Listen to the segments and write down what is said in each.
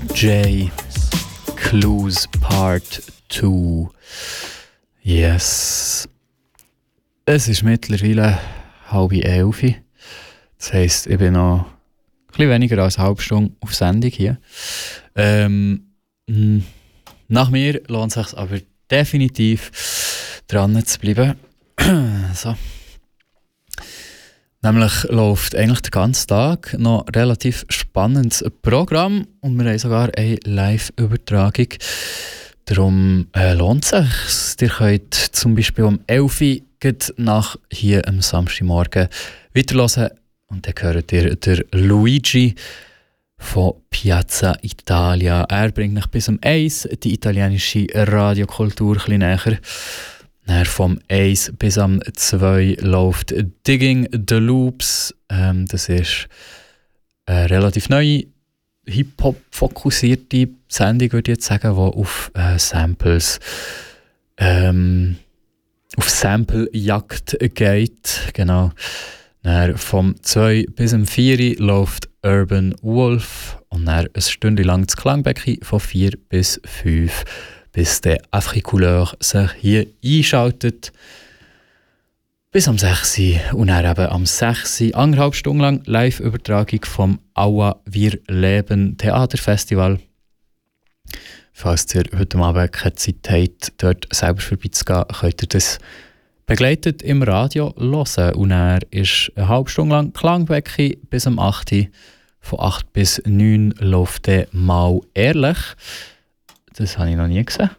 J. Clues Part 2. Yes. Es ist mittlerweile 10:30. Das heisst, ich bin noch ein bisschen weniger als eine halbe Stunde auf Sendung hier. Nach mir lohnt es sich aber definitiv dran zu bleiben. So. Nämlich läuft eigentlich den ganzen Tag noch ein relativ spannendes Programm und wir haben sogar eine Live-Übertragung. Darum lohnt es sich. Ihr könnt zum Beispiel um 11 Uhr nach hier am Samstagmorgen weiterhören und dann hört ihr der Luigi von Piazza Italia. Er bringt euch bis um 1 die italienische Radiokultur ein bisschen näher. Dann vom 1 bis am 2 läuft Digging the Loops. Das ist eine relativ neue Hip-Hop-fokussierte Sendung, würde ich jetzt sagen, die auf Samples, auf Sample-Jagd geht. Genau. Dann vom 2 bis am 4 läuft Urban Wolf und dann ein Stündchen lang das Klangbecken von 4 bis 5. Bis der Africouleur sich hier einschaltet. Bis am 6 und dann eben am 6 1,5 Stunden lang Live-Übertragung vom Aua Wir Leben Theaterfestival. Falls ihr heute Abend keine Zeit habt, dort selber vorbeizugehen, könnt ihr das begleitet im Radio hören. Und dann ist eine halbe Stunde lang Klangbecken bis am 8. Von 8 bis 9 läuft der «Mal ehrlich». Das habe ich noch nie gesehen.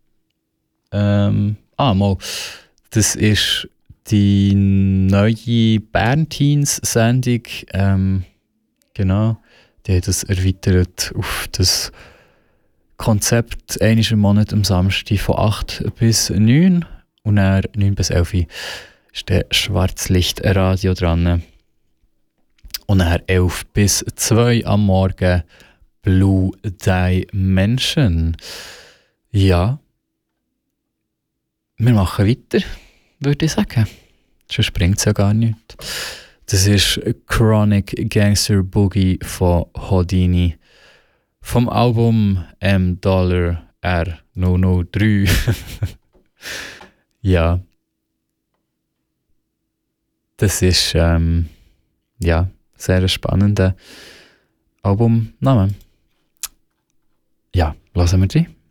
Mal. Das ist die neue Bernteens-Sendung. Genau. Die hat das erweitert auf das Konzept einmal im Monat am Samstag von 8 bis 9. Und dann 9 bis 11 ist der Schwarzlichtradio dran. Und dann 11 bis 2 am Morgen Blue Dimension. Ja. Wir machen weiter, würde ich sagen. Sonst bringt es ja gar nichts. Das ist Chronic Gangster Boogie von Houdini. Vom Album M$R003. Ja. Das ist sehr spannender Albumname. Ja, lassen wir die.